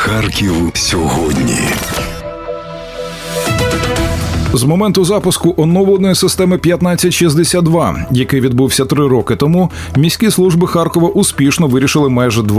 Харків сьогодні. З моменту запуску оновленої системи 1562, який відбувся 3 роки тому, міські служби Харкова успішно вирішили майже 2